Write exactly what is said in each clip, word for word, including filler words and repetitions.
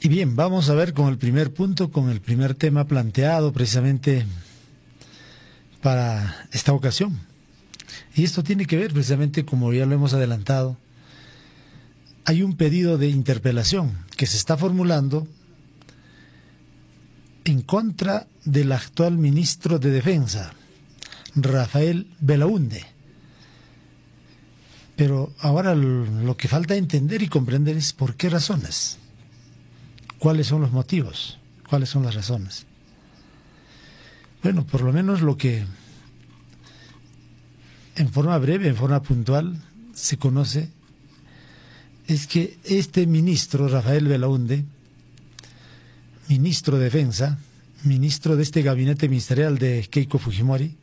Y bien, vamos a ver con el primer punto, con el primer tema planteado precisamente para esta ocasión. Y esto tiene que ver precisamente, como ya lo hemos adelantado, hay un pedido de interpelación que se está formulando en contra del actual ministro de Defensa, Rafael Belaúnde. Pero ahora lo que falta entender y comprender es por qué razones, cuáles son los motivos, cuáles son las razones. Bueno, por lo menos lo que en forma breve, en forma puntual, se conoce es que este ministro, Rafael Belaúnde, ministro de Defensa, ministro de este gabinete ministerial de Keiko Fujimori,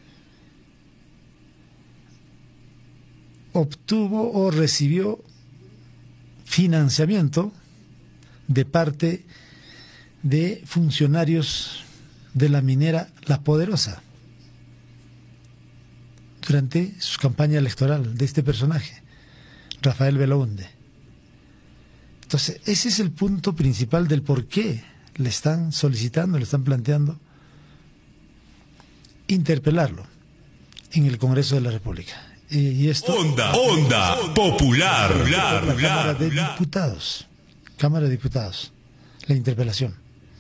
obtuvo o recibió financiamiento de parte de funcionarios de la minera La Poderosa durante su campaña electoral de este personaje, Rafael Belaúnde. Entonces, ese es el punto principal del por qué le están solicitando, le están planteando interpelarlo en el Congreso de la República. Y esto, Onda, onda popular, la Cámara de Diputados, Cámara de Diputados, la interpelación.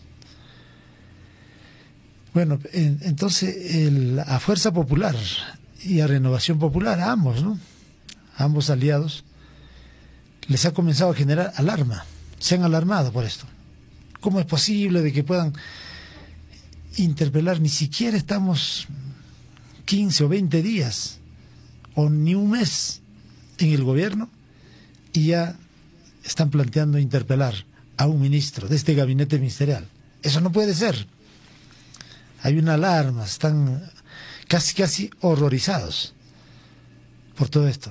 Bueno, en, entonces el, a Fuerza Popular y a Renovación Popular, a ambos, ¿no? A ambos aliados, les ha comenzado a generar alarma, se han alarmado por esto. ¿Cómo es posible de que puedan interpelar? Ni siquiera estamos quince o veinte días o ni un mes en el gobierno y ya están planteando interpelar a un ministro de este gabinete ministerial. Eso no puede ser. Hay una alarma, están casi casi horrorizados por todo esto.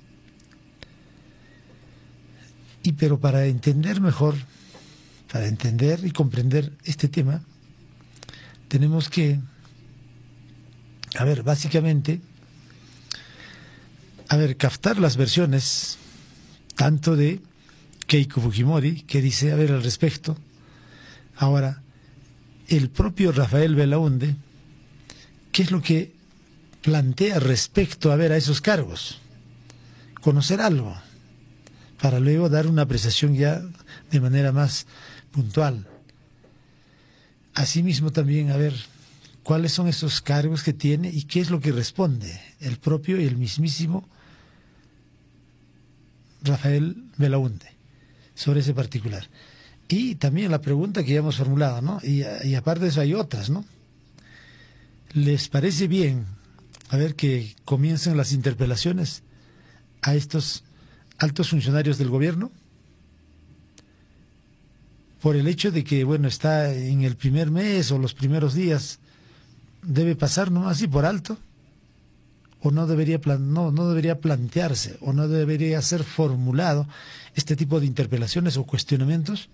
Y pero para entender mejor, para entender y comprender este tema, tenemos que, a ver, básicamente, a ver, captar las versiones tanto de Keiko Fujimori, que dice, a ver, al respecto, ahora, el propio Rafael Belaúnde, ¿qué es lo que plantea respecto, a ver, a esos cargos? Conocer algo, para luego dar una apreciación ya de manera más puntual. Asimismo también, a ver, cuáles son esos cargos que tiene y qué es lo que responde el propio y el mismísimo Rafael Belaúnde sobre ese particular. Y también la pregunta que ya hemos formulado, ¿no? Y, y aparte de eso hay otras, ¿no? ¿Les parece bien, a ver, que comiencen las interpelaciones a estos altos funcionarios del gobierno? Por el hecho de que, bueno, está en el primer mes o los primeros días, ¿debe pasar nomás así por alto? ¿O no debería, plan, no, no debería plantearse o no debería ser formulado este tipo de interpelaciones o cuestionamientos?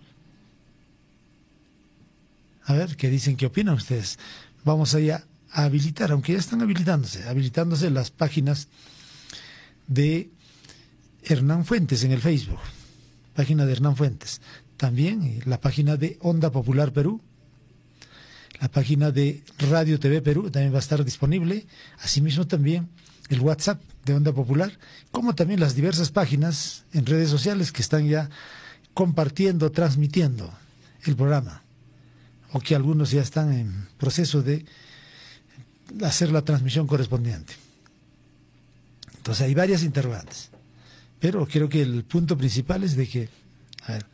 A ver, ¿qué dicen? ¿Qué opinan ustedes? Vamos allá a habilitar, aunque ya están habilitándose, habilitándose las páginas de Hernán Fuentes en el Facebook, página de Hernán Fuentes. También la página de Onda Popular Perú, la página de Radio T V Perú también va a estar disponible, asimismo también el WhatsApp de Onda Popular, como también las diversas páginas en redes sociales que están ya compartiendo, transmitiendo el programa, o que algunos ya están en proceso de hacer la transmisión correspondiente. Entonces hay varias interrogantes, pero creo que el punto principal es de que, a ver,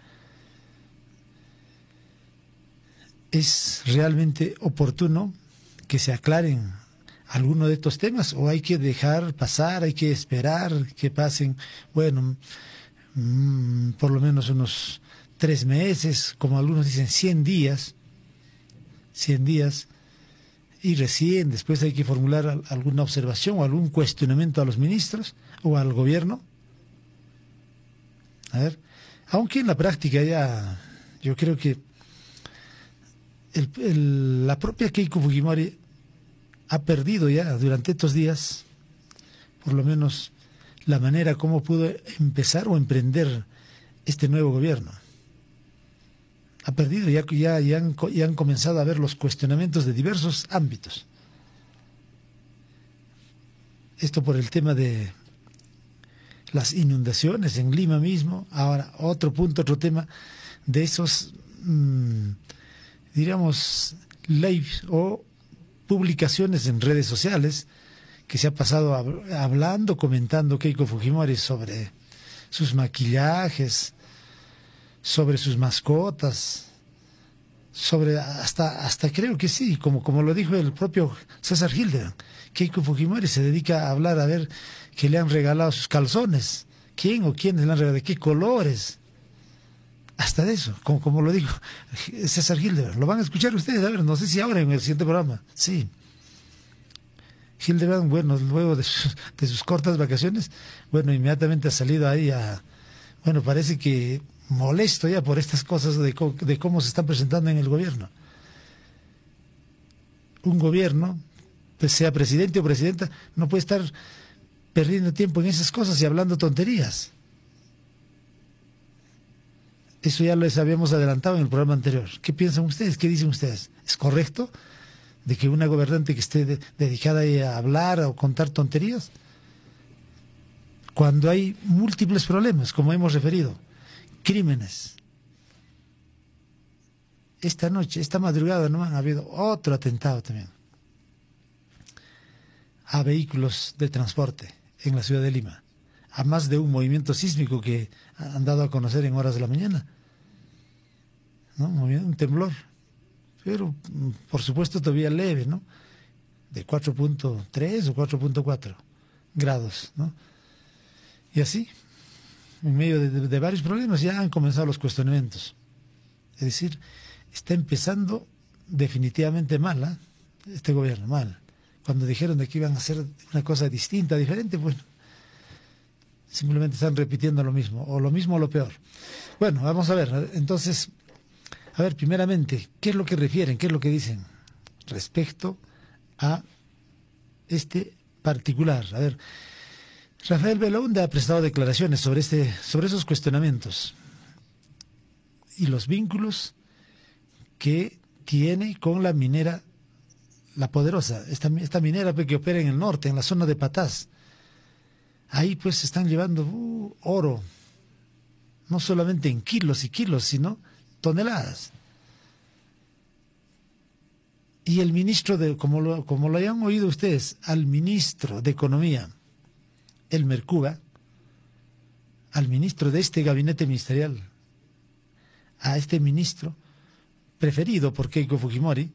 ¿es realmente oportuno que se aclaren alguno de estos temas o hay que dejar pasar, hay que esperar que pasen, bueno, mmm, por lo menos unos tres meses, como algunos dicen, cien días, cien días, y recién después hay que formular alguna observación o algún cuestionamiento a los ministros o al gobierno? A ver, aunque en la práctica ya, yo creo que El, el, la propia Keiko Fujimori ha perdido ya durante estos días, por lo menos, la manera como pudo empezar o emprender este nuevo gobierno. Ha perdido, ya, ya, ya, han, ya han comenzado a ver los cuestionamientos de diversos ámbitos. Esto por el tema de las inundaciones en Lima mismo. Ahora, otro punto, otro tema de esos, mmm, diríamos, lives o publicaciones en redes sociales que se ha pasado hab hablando, comentando Keiko Fujimori sobre sus maquillajes, sobre sus mascotas, sobre hasta hasta creo que sí, como como lo dijo el propio César Hildebrand, Keiko Fujimori se dedica a hablar a ver que le han regalado sus calzones, quién o quiénes le han regalado, de qué colores, hasta de eso, como como lo dijo César Hildebrand. Lo van a escuchar ustedes, a ver, no sé si ahora en el siguiente programa, sí. Hildebrand, bueno, luego de sus, de sus cortas vacaciones, bueno, inmediatamente ha salido ahí a, bueno, parece que molesto ya por estas cosas de, de cómo se están presentando en el gobierno. Un gobierno, pues sea presidente o presidenta, no puede estar perdiendo tiempo en esas cosas y hablando tonterías. Eso ya les habíamos adelantado en el programa anterior. ¿Qué piensan ustedes? ¿Qué dicen ustedes? ¿Es correcto de que una gobernante que esté de, dedicada a hablar o contar tonterías? Cuando hay múltiples problemas, como hemos referido, crímenes. Esta noche, esta madrugada, ¿no? Ha habido otro atentado también a vehículos de transporte en la ciudad de Lima, a más de un movimiento sísmico que han dado a conocer en horas de la mañana, ¿no? Un temblor, pero por supuesto todavía leve, ¿no? De cuatro punto tres o cuatro punto cuatro grados, ¿no? Y así, en medio de, de, de varios problemas, ya han comenzado los cuestionamientos. Es decir, está empezando definitivamente mal, ¿eh? Este gobierno, mal. Cuando dijeron de que iban a hacer una cosa distinta, diferente, bueno, simplemente están repitiendo lo mismo, o lo mismo o lo peor. Bueno, vamos a ver, entonces, a ver, primeramente, ¿qué es lo que refieren, qué es lo que dicen respecto a este particular? A ver, Rafael Belaúnde ha prestado declaraciones sobre, este, sobre esos cuestionamientos y los vínculos que tiene con la minera La Poderosa, esta, esta minera que opera en el norte, en la zona de Patás. Ahí pues se están llevando uh, oro, no solamente en kilos y kilos, sino toneladas. Y el ministro, de, como lo, como lo hayan oído ustedes, al ministro de Economía, el Mercuba, al ministro de este gabinete ministerial, a este ministro preferido por Keiko Fujimori,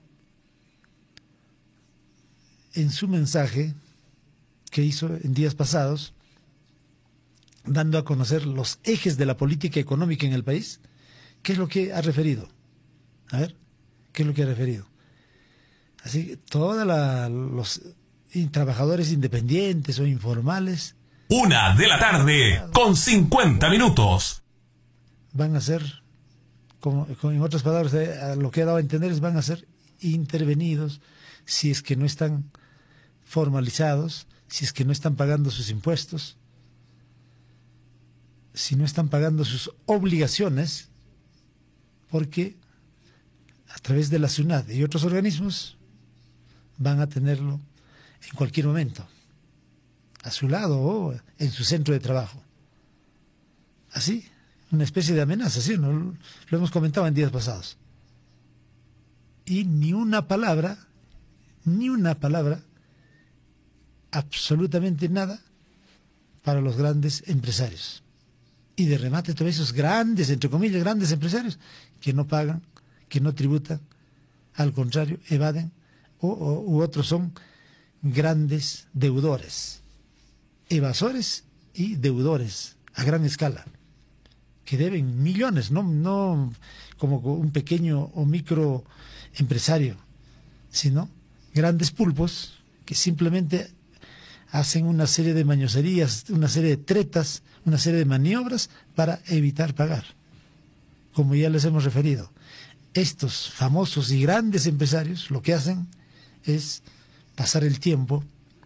en su mensaje que hizo en días pasados, dando a conocer los ejes de la política económica en el país, ¿qué es lo que ha referido? A ver, ¿qué es lo que ha referido? Así, todos los trabajadores independientes o informales. Una de la tarde con cincuenta minutos. Van a ser, como, como en otras palabras, eh, lo que ha dado a entender es van a ser intervenidos si es que no están formalizados, si es que no están pagando sus impuestos, si no están pagando sus obligaciones, porque a través de la SUNAT y otros organismos van a tenerlo en cualquier momento, a su lado o en su centro de trabajo. Así, una especie de amenaza, ¿sí? ¿No? Lo hemos comentado en días pasados. Y ni una palabra, ni una palabra, absolutamente nada, para los grandes empresarios. Y de remate todos esos grandes, entre comillas, grandes empresarios, que no pagan, que no tributan, al contrario, evaden, o, o, u otros son grandes deudores, evasores y deudores a gran escala, que deben millones, no, no como un pequeño o micro empresario, sino grandes pulpos que simplemente hacen una serie de mañoserías, una serie de tretas, una serie de maniobras para evitar pagar. Como ya les hemos referido, estos famosos y grandes empresarios lo que hacen es pasar el tiempo,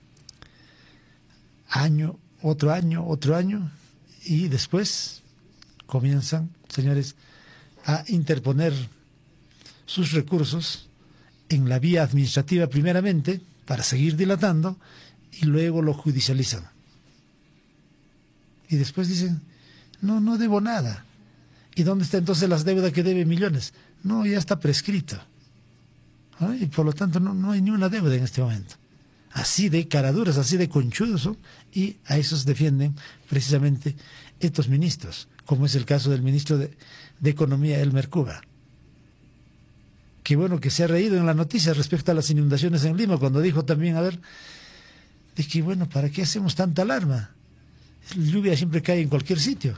año, otro año, otro año, y después comienzan, señores, a interponer sus recursos en la vía administrativa primeramente, para seguir dilatando, y luego lo judicializan. Y después dicen, no, no debo nada. ¿Y dónde está entonces las deudas que debe millones? No, ya está prescrito. ¿Ah? Y por lo tanto no, no hay ni una deuda en este momento. Así de caraduras, así de conchudos son, y a esos defienden precisamente estos ministros, como es el caso del ministro de, de Economía, Elmer Cuba. Qué bueno que se ha reído en la noticia respecto a las inundaciones en Lima, cuando dijo también, a ver, de que bueno, ¿para qué hacemos tanta alarma? La lluvia siempre cae en cualquier sitio.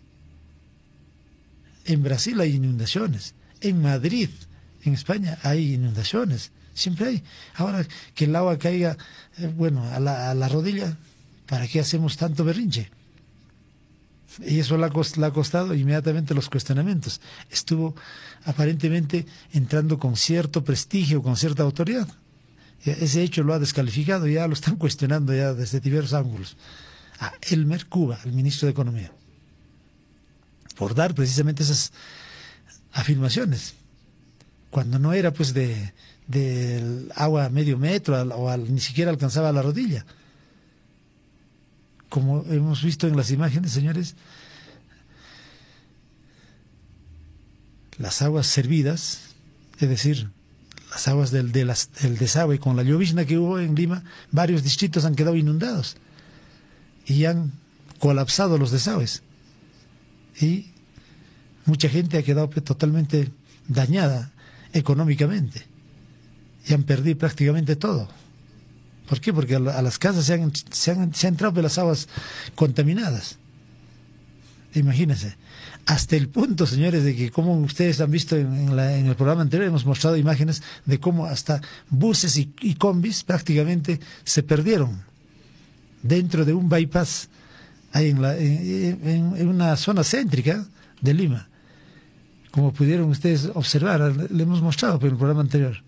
En Brasil hay inundaciones, en Madrid, en España hay inundaciones, siempre hay. Ahora que el agua caiga, eh, bueno, a la, a la rodilla, ¿para qué hacemos tanto berrinche? Y eso le ha, cost, le ha costado inmediatamente los cuestionamientos. Estuvo aparentemente entrando con cierto prestigio, con cierta autoridad. Ese hecho lo ha descalificado, ya lo están cuestionando ya desde diversos ángulos. A Elmer Cuba, el ministro de Economía, por dar precisamente esas afirmaciones, cuando no era pues de del agua a medio metro o al, ni siquiera alcanzaba a la rodilla. Como hemos visto en las imágenes, señores, las aguas servidas, es decir, las aguas del, de las, del desagüe, con la llovizna que hubo en Lima, varios distritos han quedado inundados y han colapsado los desagües. Y mucha gente ha quedado totalmente dañada económicamente y han perdido prácticamente todo. ¿Por qué? Porque a las casas se han, se han, se han entrado de las aguas contaminadas. Imagínense. Hasta el punto, señores, de que, como ustedes han visto en, en, la, en el programa anterior, hemos mostrado imágenes de cómo hasta buses y, y combis prácticamente se perdieron dentro de un bypass ahí en, la, en, en, en una zona céntrica de Lima. Como pudieron ustedes observar, le hemos mostrado en el programa anterior.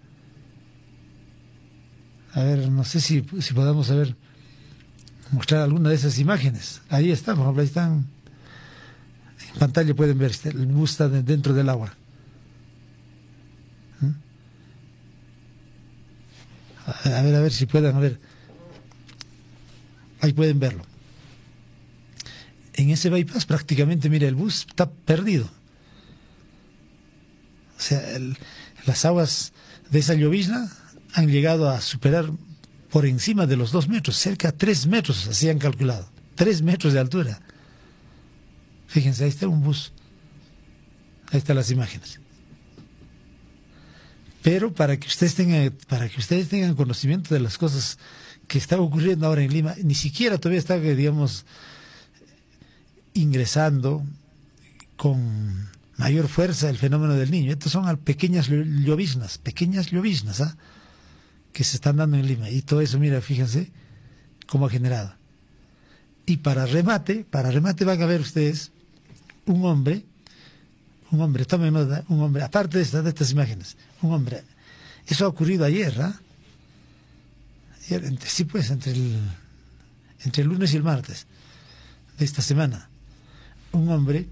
A ver, no sé si, si podamos saber mostrar alguna de esas imágenes. Ahí están, por ejemplo, ahí están. En pantalla pueden ver, el bus está dentro del agua. ¿Mm? A ver, a ver si pueden ver. Ahí pueden verlo. En ese bypass prácticamente, mira, el bus está perdido. O sea, el, las aguas de esa llovizna han llegado a superar por encima de los dos metros, cerca de tres metros, así han calculado, tres metros de altura. Fíjense, ahí está un bus, ahí están las imágenes. Pero para que ustedes tengan, para que ustedes tengan conocimiento de las cosas que están ocurriendo ahora en Lima, ni siquiera todavía está, digamos, ingresando con mayor fuerza el fenómeno del Niño. Estos son pequeñas lloviznas, pequeñas lloviznas, ¿ah? que se están dando en Lima. Y todo eso, mira, fíjense cómo ha generado. Y para remate, para remate van a ver ustedes un hombre, un hombre, tomen nota, un hombre, aparte de estas, de estas imágenes, un hombre. Eso ha ocurrido ayer, ¿ah? Ayer, entre, sí, pues, entre el, entre el lunes y el martes de esta semana. Un hombre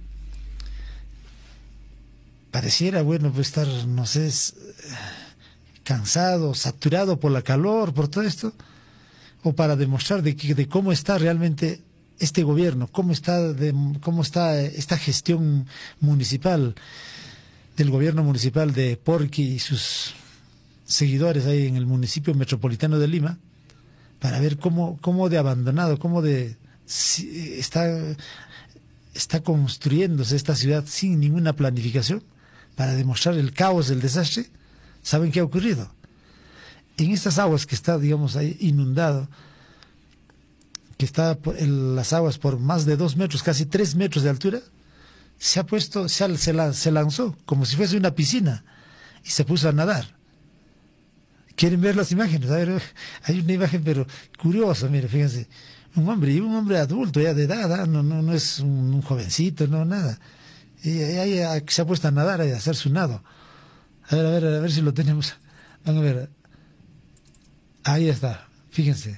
pareciera, bueno, pues estar, no sé, es, cansado, saturado por la calor, por todo esto, o para demostrar de, que, de cómo está realmente este gobierno, cómo está, de, cómo está esta gestión municipal, del gobierno municipal de Porqui y sus seguidores ahí en el municipio metropolitano de Lima, para ver cómo, cómo de abandonado, cómo de si, está, está construyéndose esta ciudad sin ninguna planificación, para demostrar el caos del desastre. ¿Saben qué ha ocurrido? En estas aguas que está, digamos, ahí inundado, que está en las aguas por más de dos metros, casi tres metros de altura, se ha puesto, se, se, la, se lanzó como si fuese una piscina y se puso a nadar. ¿Quieren ver las imágenes? A ver, hay una imagen, pero curiosa, mire, fíjense, un hombre, y un hombre adulto, ya de edad, no, no, no es un, un jovencito, no, nada. Y ahí se ha puesto a nadar, a hacer su nado. A ver, a ver, a ver si lo tenemos. Van a ver. Ahí está, fíjense.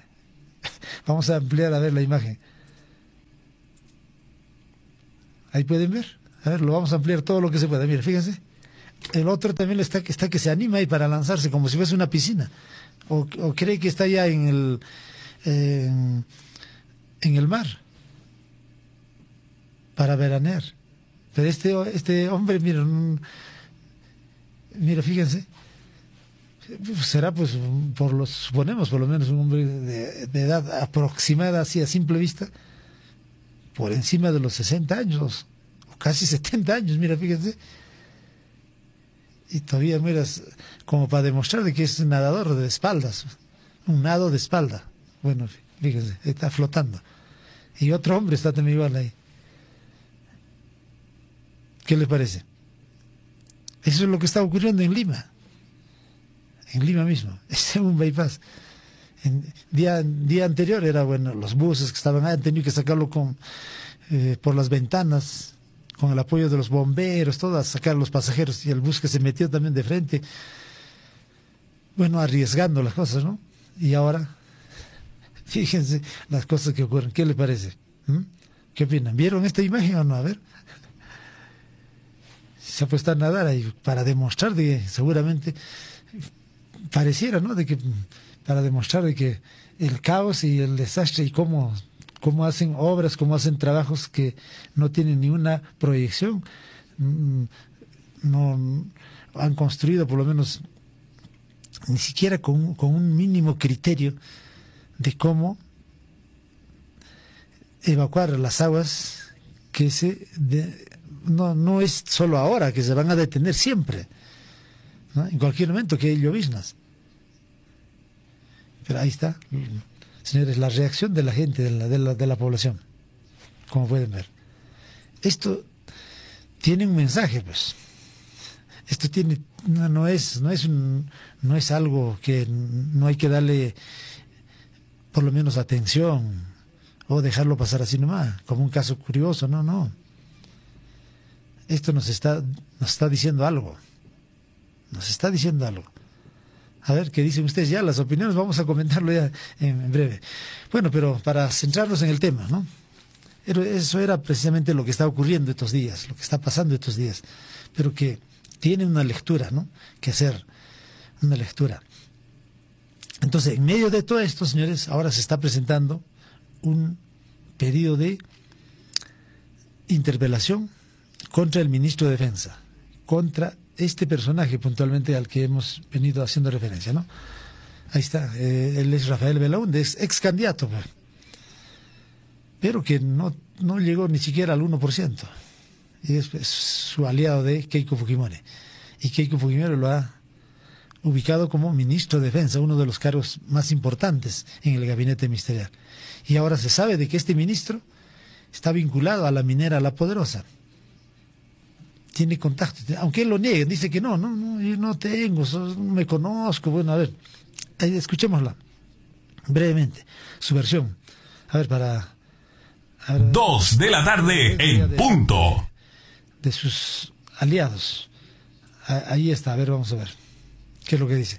Vamos a ampliar a ver la imagen. Ahí pueden ver, A ver, lo vamos a ampliar todo lo que se pueda. Mira, fíjense. El otro también está, está que se anima ahí para lanzarse como si fuese una piscina. O, o cree que está ya en el, eh, en el mar para veranear. Pero este, este hombre, mira, un, mira, fíjense, será pues, por los, suponemos por lo menos un hombre de, de edad aproximada así a simple vista, por encima de los sesenta años, o casi setenta años, mira, fíjense. Y todavía, mira, como para demostrar de que es un nadador de espaldas, un nado de espalda. Bueno, fíjense, está flotando. Y otro hombre está también igual ahí. ¿Qué les parece? Eso es lo que está ocurriendo en Lima. En Lima mismo. Es un bypass. En día, día anterior era, bueno, los buses que estaban ahí, han tenido que sacarlo con, eh, por las ventanas, con el apoyo de los bomberos, todo, a sacar a los pasajeros, y el bus que se metió también de frente, bueno, arriesgando las cosas, ¿no? Y ahora, fíjense las cosas que ocurren. ¿Qué le parece? ¿Mm? ¿Qué opinan? ¿Vieron esta imagen o no? A ver. Se ha puesto a nadar ahí para demostrar de que seguramente pareciera, ¿no? De que para demostrar de que el caos y el desastre y cómo cómo hacen obras, cómo hacen trabajos que no tienen ni una proyección, no han construido por lo menos ni siquiera con, con un mínimo criterio de cómo evacuar las aguas que se de, no, no es solo ahora, que se van a detener siempre, ¿no? En cualquier momento que hay lloviznas. Pero ahí está, señores, la reacción de la gente, de la, de la, de la población, como pueden ver. Esto tiene un mensaje, pues. Esto tiene, no, no es, no es un, no es algo que no hay que darle, por lo menos, atención o dejarlo pasar así nomás, como un caso curioso. No, no. Esto nos está, nos está diciendo algo. Nos está diciendo algo. A ver, ¿qué dicen ustedes? Ya las opiniones vamos a comentarlo ya en, en breve. Bueno, pero para centrarnos en el tema, ¿no? Pero eso era precisamente lo que está ocurriendo estos días, lo que está pasando estos días, pero que tiene una lectura, ¿no? Que hacer, una lectura. Entonces, en medio de todo esto, señores, ahora se está presentando un pedido de interpelación contra el ministro de Defensa, contra este personaje puntualmente al que hemos venido haciendo referencia, ¿no? Ahí está, eh, él es Rafael Belaúnde, es ex candidato, pero que no, no llegó ni siquiera al uno por ciento. Y es, es su aliado de Keiko Fujimori. Y Keiko Fujimori lo ha ubicado como ministro de Defensa, uno de los cargos más importantes en el gabinete ministerial. Y ahora se sabe de que este ministro está vinculado a la minera La Poderosa. Tiene contacto, aunque él lo niegue, dice que no, no, no, yo no tengo, no me conozco. Bueno, a ver, escuchémosla brevemente, su versión. A ver, para... A ver, Dos de la tarde en de, punto. De sus aliados. Ahí está, a ver, vamos a ver. ¿Qué es lo que dice?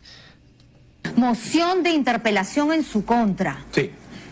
Moción de interpelación en su contra. Sí.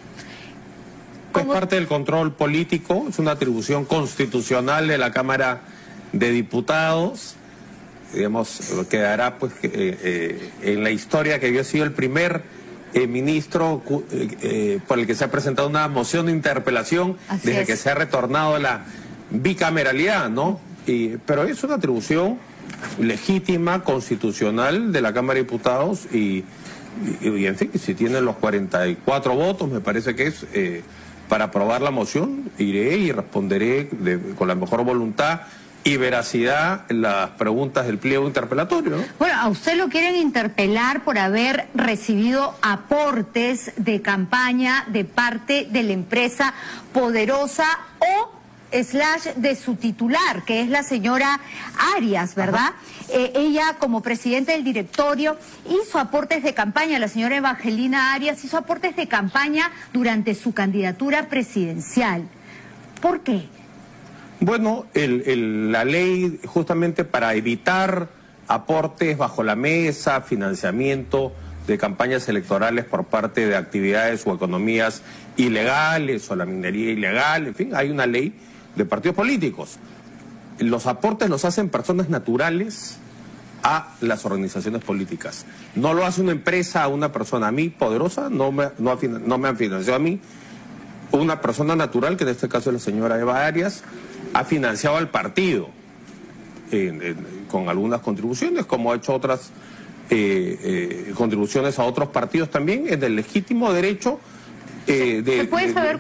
Es parte del control político, es una atribución constitucional de la Cámara de Diputados. Digamos, quedará pues eh, eh, en la historia que había sido el primer eh, ministro eh, eh, por el que se ha presentado una moción de interpelación Así desde es. que se ha retornado a la bicameralidad, ¿no? Y, pero es una atribución legítima, constitucional de la Cámara de Diputados y, y, y en fin, si tienen los cuarenta y cuatro votos, me parece que es eh, para aprobar la moción, iré y responderé de, con la mejor voluntad y veracidad las preguntas del pliego interpelatorio, ¿no? Bueno, a usted lo quieren interpelar por haber recibido aportes de campaña de parte de la empresa Poderosa o slash de su titular, que es la señora Arias, ¿verdad? Eh, ella, como presidenta del directorio, hizo aportes de campaña, la señora Evangelina Arias hizo aportes de campaña durante su candidatura presidencial. ¿Por qué? Bueno, el, el, la ley justamente para evitar aportes bajo la mesa, financiamiento de campañas electorales por parte de actividades o economías ilegales o la minería ilegal, en fin, hay una ley de partidos políticos. los aportes los hacen personas naturales a las organizaciones políticas. No lo hace una empresa a una persona. A mí, Poderosa, no me, no, ha, no me han financiado a mí. Una persona natural, que en este caso es la señora Eva Arias, ha financiado al partido eh, eh, con algunas contribuciones, como ha hecho otras eh, eh, contribuciones a otros partidos también, en el legítimo derecho eh, de... ¿Se puede de, saber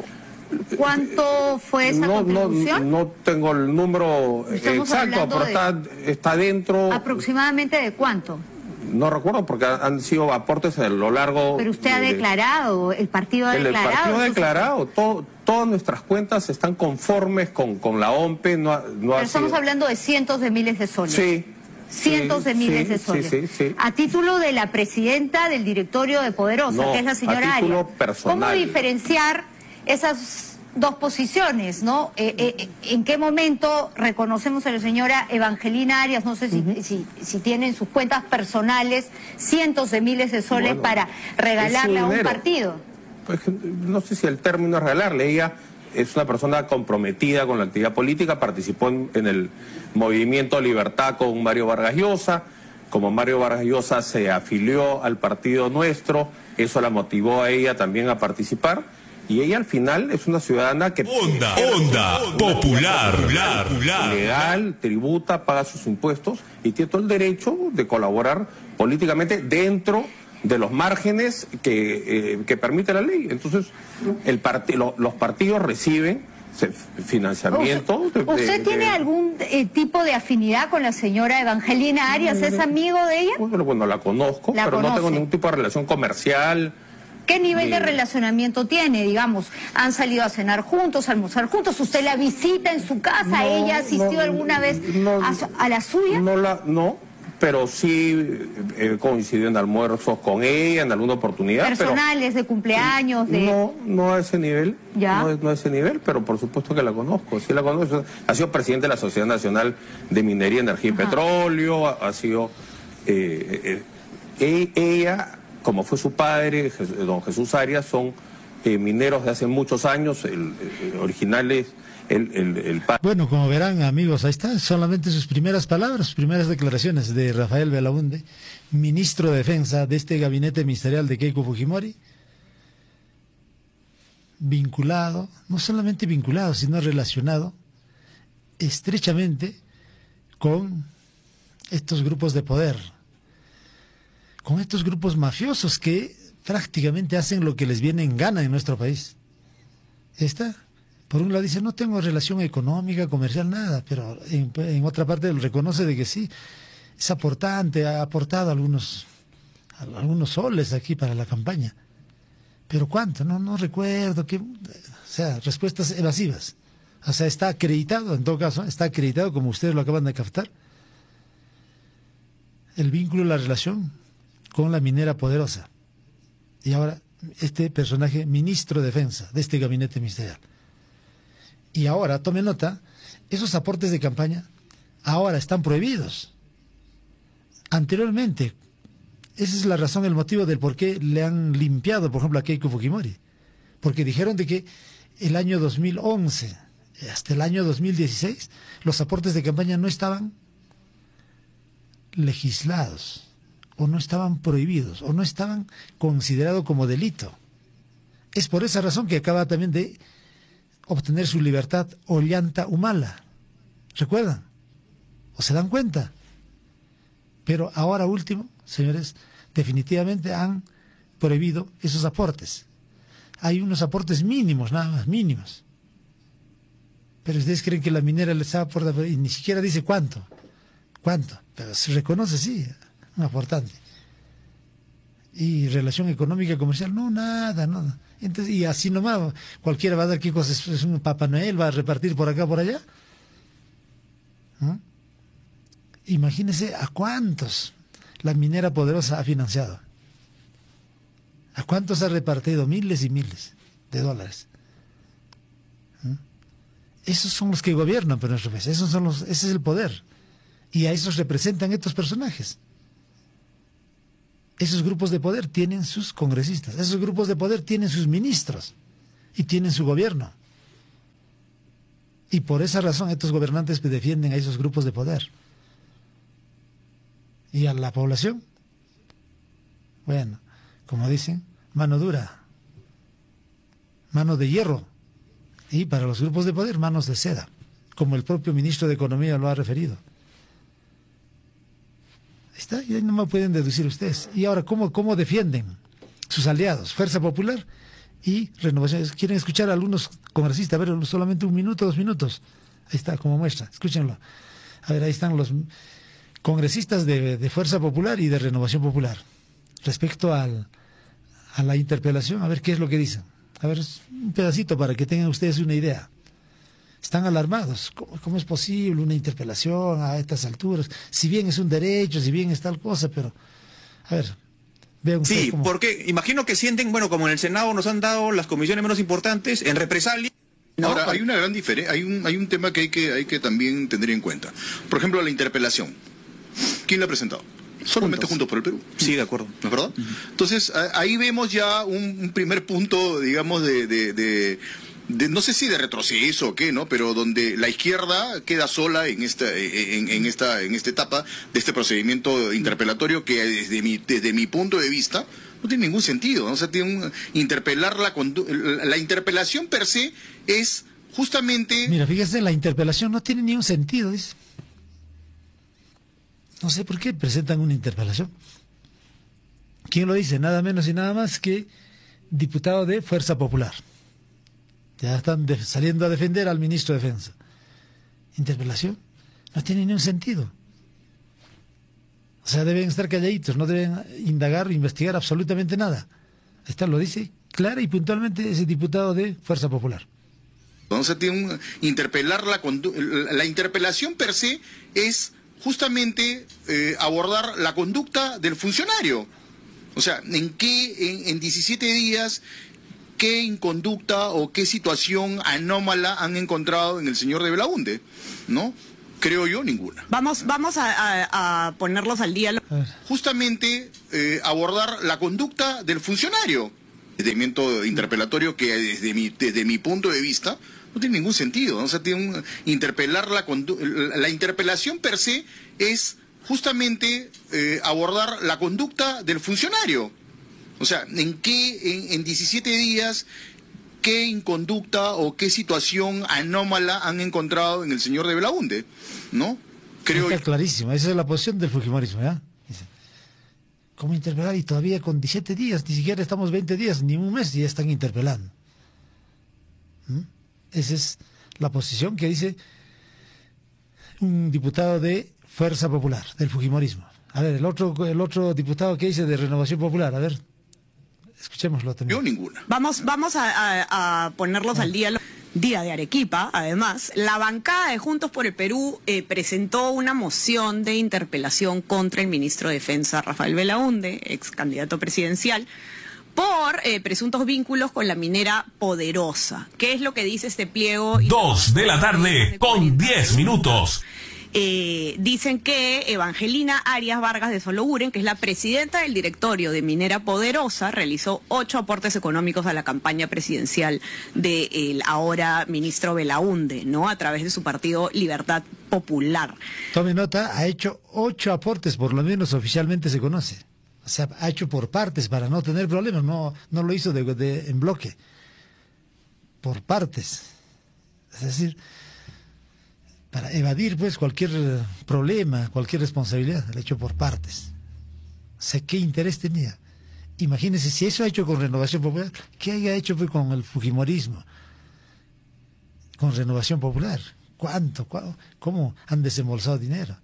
cuánto fue esa no, contribución? No, no tengo el número Estamos exacto, pero de... está, está dentro... ¿Aproximadamente de cuánto? No recuerdo, porque han sido aportes a lo largo... Pero usted ha de, declarado, el partido ha el declarado... El partido ha declarado, todo, todas nuestras cuentas están conformes con, con la O M P E. No, ha, no Pero ha estamos sido... hablando de cientos de miles de soles. Sí. Cientos sí, de miles sí, de soles. Sí, sí, sí. A título de la presidenta del directorio de Poderosa, no, que es la señora a título Arias. personal. ¿Cómo diferenciar esas dos posiciones, no? Eh, eh, ¿En qué momento reconocemos a la señora Evangelina Arias, no sé si, uh-huh. si, si tiene en sus cuentas personales cientos de miles de soles bueno, para regalarle a un partido? Pues no sé si el término es regalarle. Ella es una persona comprometida con la actividad política, participó en, en el movimiento Libertad con Mario Vargas Llosa. Como Mario Vargas Llosa se afilió al partido nuestro, eso la motivó a ella también a participar. Y ella al final es una ciudadana que... Onda, onda, popular, popular. Legal, tributa, paga sus impuestos y tiene todo el derecho de colaborar políticamente dentro de los márgenes que, eh, que permite la ley. Entonces, el part lo, los partidos reciben financiamiento. ¿Usted, de, ¿usted de, tiene de... algún eh, tipo de afinidad con la señora Evangelina Arias? ¿Es amigo de ella? Bueno, bueno la conozco, ¿La pero conoce? No tengo ningún tipo de relación comercial. ¿Qué nivel de relacionamiento tiene? Digamos, ¿han salido a cenar juntos, a almorzar juntos? ¿Usted la visita en su casa? No, ¿Ella asistió no, alguna vez no, a, su, a la suya? No, la, no, pero sí he coincidido en almuerzos con ella en alguna oportunidad. ¿Personales, pero, de cumpleaños? De... No, no a ese nivel. ¿Ya? No, no a ese nivel, pero por supuesto que la conozco. Sí la conozco. Ha sido presidente de la Sociedad Nacional de Minería, Energía y Ajá. Petróleo. Ha, ha sido... Eh, eh, ella... como fue su padre, don Jesús Arias, son eh, mineros de hace muchos años, el, el, originales, el, el, el padre. Bueno, como verán, amigos, ahí están solamente sus primeras palabras, sus primeras declaraciones de Rafael Belaúnde, ministro de Defensa de este gabinete ministerial de Keiko Fujimori, vinculado, no solamente vinculado, sino relacionado estrechamente con estos grupos de poder, con estos grupos mafiosos que prácticamente hacen lo que les viene en gana en nuestro país. Esta, por un lado dice, no tengo relación económica, comercial, nada, pero en, en otra parte reconoce de que sí, es aportante, ha aportado algunos, algunos soles aquí para la campaña. Pero ¿cuánto? No, no recuerdo, que, o sea, respuestas evasivas. O sea, está acreditado, en todo caso, está acreditado, como ustedes lo acaban de captar, el vínculo, la relación con la minera Poderosa. Y ahora, este personaje, ministro de Defensa de este gabinete ministerial. Y ahora, tome nota, esos aportes de campaña ahora están prohibidos. Anteriormente, esa es la razón, el motivo del por qué le han limpiado, por ejemplo, a Keiko Fujimori. Porque dijeron de que el año dos mil once hasta el año dos mil dieciséis, los aportes de campaña no estaban legislados, o no estaban prohibidos, o no estaban considerados como delito. Es por esa razón que acaba también de obtener su libertad Ollanta Humala. ¿Recuerdan? ¿O se dan cuenta? Pero ahora último, señores, definitivamente han prohibido esos aportes. Hay unos aportes mínimos, nada más, mínimos. Pero ustedes creen que la minera les aporta, y ni siquiera dice cuánto. ¿Cuánto? Pero se reconoce, sí, un aportante. Y relación económica, comercial, no, nada, nada. Entonces, y así nomás, cualquiera va a dar qué cosas, es un Papá Noel, va a repartir por acá, por allá. ¿Mm? Imagínense a cuántos la minera Poderosa ha financiado. ¿A cuántos ha repartido? Miles y miles de dólares. ¿Mm? Esos son los que gobiernan por nuestro país, esos son los, ese es el poder. Y a esos representan estos personajes. Esos grupos de poder tienen sus congresistas, esos grupos de poder tienen sus ministros y tienen su gobierno. Y por esa razón estos gobernantes defienden a esos grupos de poder. Y a la población, bueno, como dicen, mano dura, mano de hierro. Y para los grupos de poder, manos de seda, como el propio ministro de Economía lo ha referido. Ahí está, y ahí no me pueden deducir ustedes. Y ahora, ¿cómo, cómo defienden sus aliados? Fuerza Popular y Renovación. ¿Quieren escuchar a algunos congresistas? A ver, solamente un minuto, dos minutos. Ahí está, como muestra, escúchenlo. A ver, ahí están los congresistas de, de Fuerza Popular y de Renovación Popular. Respecto al, a la interpelación, a ver qué es lo que dicen. A ver, un pedacito para que tengan ustedes una idea. Están alarmados. ¿Cómo, cómo es posible una interpelación a estas alturas? Si bien es un derecho, si bien es tal cosa, pero... A ver, vean ustedes Sí, cómo... porque imagino que sienten, bueno, como en el Senado nos han dado las comisiones menos importantes, en represalia... ¿no? Ahora, hay una gran diferencia, hay un, hay un tema que hay, que hay que también tener en cuenta. Por ejemplo, la interpelación. ¿Quién la ha presentado? Solamente Juntos por el Perú. Sí, de acuerdo. ¿No es verdad? Uh-huh. Entonces, a, ahí vemos ya un, un primer punto, digamos, de, de, de, de, no sé si de retroceso o qué, ¿no? Pero donde la izquierda queda sola en esta, en, en esta, en esta etapa de este procedimiento interpelatorio que desde mi, desde mi punto de vista no tiene ningún sentido, ¿no? O sea, tiene un, interpelar la, la interpelación per se es justamente... Mira, fíjese, la interpelación no tiene ningún sentido, dice. No sé por qué presentan una interpelación. ¿Quién lo dice? Nada menos y nada más que diputado de Fuerza Popular. Ya están de, saliendo a defender al ministro de Defensa. Interpelación no tiene ningún sentido. O sea, deben estar calladitos, no deben indagar o investigar absolutamente nada. Ahí está, lo dice clara y puntualmente ese diputado de Fuerza Popular. Entonces, tiene un, interpelar la, la interpelación per se es justamente eh, abordar la conducta del funcionario. O sea, en qué, en, en diecisiete días, qué inconducta o qué situación anómala han encontrado en el señor de Belaunde, ¿no? Creo yo, ninguna. Vamos, vamos a, a, a ponerlos al día. Justamente eh, abordar la conducta del funcionario. El procedimiento interpelatorio que desde mi, desde mi punto de vista no tiene ningún sentido, ¿no? O sea, tiene un, interpelar la, la interpelación per se es justamente eh, abordar la conducta del funcionario. O sea, en qué, en, en diecisiete días, qué inconducta o qué situación anómala han encontrado en el señor de Belaunde, ¿no? Creo Está clarísimo, esa es la posición del fujimorismo, ¿ya? Dice, ¿cómo interpelar? Y todavía con diecisiete días, ni siquiera estamos veinte días, ni un mes, y ya están interpelando. ¿Mm? Esa es la posición que dice un diputado de Fuerza Popular, del fujimorismo. A ver, el otro, el otro diputado que dice de Renovación Popular, a ver, escuchémoslo también. Yo ninguna. Vamos, vamos a, a, a ponerlos ah. al día. Día de Arequipa, además, la bancada de Juntos por el Perú eh, presentó una moción de interpelación contra el ministro de Defensa, Rafael Belaunde, ex candidato presidencial, por eh, presuntos vínculos con la minera Poderosa. ¿Qué es lo que dice este pliego? Dos de la tarde con diez minutos. Eh, dicen que Evangelina Arias Vargas de Sologuren, que es la presidenta del directorio de Minera Poderosa, realizó ocho aportes económicos a la campaña presidencial del ahora ministro Belaunde, ¿no? A través de su partido Libertad Popular. Tome nota, ha hecho ocho aportes, por lo menos oficialmente se conoce. O sea, ha hecho por partes para no tener problemas, no, no lo hizo de, de, en bloque. Por partes. Es decir, para evadir pues cualquier problema, cualquier responsabilidad, lo ha hecho por partes. O sea, ¿qué interés tenía? Imagínense, si eso ha hecho con Renovación Popular, ¿qué haya hecho pues con el fujimorismo? Con Renovación Popular. ¿Cuánto? ¿Cuánto? ¿Cómo han desembolsado dinero?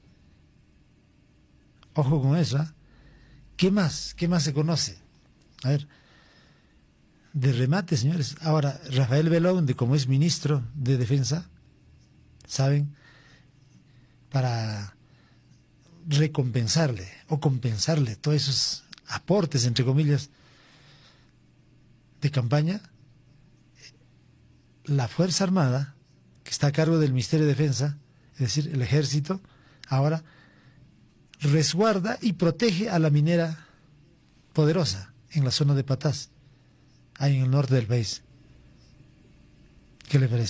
Ojo con eso, ¿eh? ¿Qué más? ¿Qué más se conoce? A ver, de remate, señores. Ahora, Rafael Belaunde, como es ministro de Defensa, ¿saben? Para recompensarle o compensarle todos esos aportes, entre comillas, de campaña, la Fuerza Armada, que está a cargo del Ministerio de Defensa, es decir, el Ejército, ahora resguarda y protege a la minera Poderosa en la zona de Patás, ahí en el norte del país. ¿Qué le parece?